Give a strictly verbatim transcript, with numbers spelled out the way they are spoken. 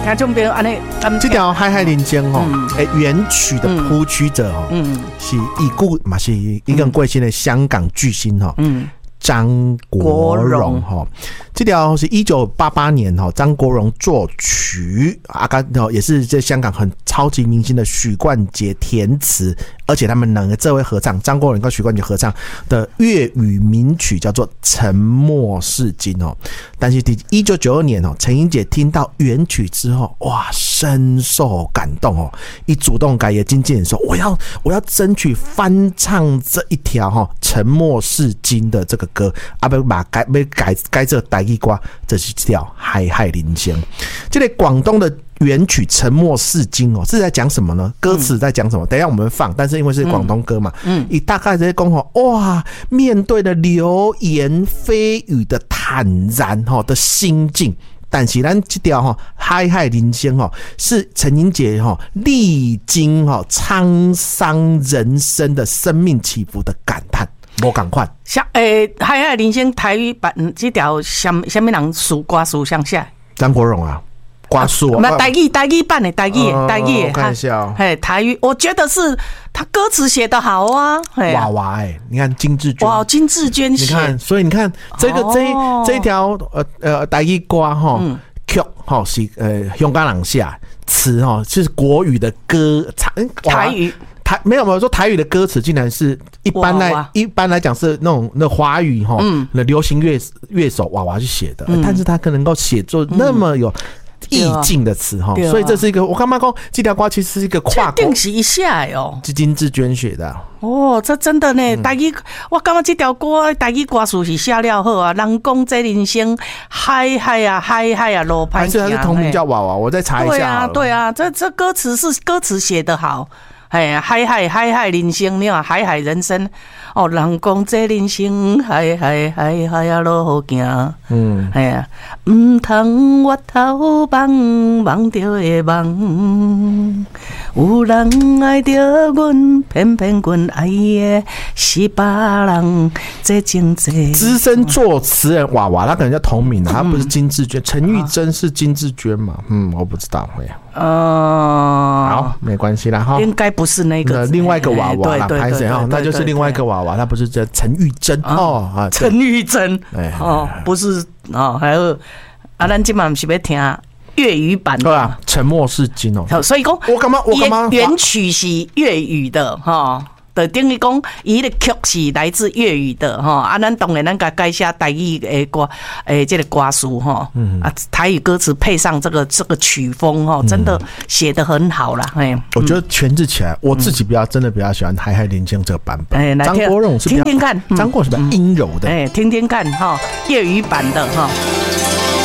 听众朋友安尼， 这条《海海人间》吼，诶，原曲的谱曲者吼，嗯，是已故嘛是一个贵姓的香港巨星吼，嗯。张国荣哈，这条是一九八八年哈，张国荣作曲，啊，也是在香港很超级明星的许冠杰填词，而且他们两个这位合唱，张国荣跟许冠杰合唱的粤语名曲叫做《沉默是金》哦。但是一九九二年哦，陈英姐听到原曲之后，哇，深受感动哦，一主动改，也经纪人说，我要我要争取翻唱这一条哈《沉默是金》的这个歌，啊，要把改要改改这台语歌，这是这条《海海人间》。这个广东的原曲《沉默是金》哦，是在讲什么呢？歌词在讲什么？等一下我们放，但是因为是广东歌嘛，嗯，以大概在讲吼，哇，面对了流言蜚语的坦然吼的心境。但是咱这条哈海海人间哈是陈英杰哈历经哈沧桑人生的生命起伏的感叹，无同款。 像诶海海人间台语版这条什什么人书歌书上写？ 张国荣啊。瓜叔啊， 那台语台语版的台语台语， 我看一下哦， 嘿，台语，我觉得是他歌词写得好啊， 娃娃哎，你看金志娟， 哇，金志娟写， 你看，所以你看这个这这一条呃呃台语歌哈，曲哈是呃香港人写词哈，是国语的歌台语。 台没有没有说台语的歌词，竟然是一般来一般来讲是那种那华语哈，那流行乐乐手娃娃去写的，嗯、但是他可能够写作那么有。意境的词哈，所以这是一个我干嘛讲这条歌其实是一个跨国， 定是一下哟， 是金志娟写的、啊。 哦，这真的呢，台语、嗯、我感觉这条歌台语歌词是写了好啊，人讲这人生海海啊海海啊路歹行， 还是他是同名叫娃娃，我再查一下。 对啊对啊，这这歌词是歌词写得好。哎，海海海海人生，你看海海人生哦，人讲这人生海海海海啊路好行，嗯，哎呀，唔通越头梦梦着会梦，有人爱着阮，偏偏阮爱的是别人，这情这资深作词人娃娃，他可能叫同名，他不是金志娟，陈玉珍是金志娟嘛？嗯，我不知道，会啊。 呃， 好，没关系啦哈， 应该不是那个， 另外一个娃娃啦， 拍谁哈？那就是另外一个娃娃，他不是叫陈玉珍哦啊， 陈玉珍，哦，不是哦，还有啊，咱今晚是要听粤语版的， 对啊，沉默是金哦， 所以讲我干嘛我干嘛原曲是粤语的哈。就等于讲，伊的曲是来自粤语的哈，啊，咱当然咱甲改写台语的歌，诶，这个歌词哈，嗯，啊，台语歌词配上这个这个曲风哈，真的写得很好啦，哎， 我觉得全制起来，我自己比较真的比较喜欢《海海人间》这个版本，哎，张国荣是听听看， 张国荣是比较阴柔的， 哎，听听看哈，粤语版的哈。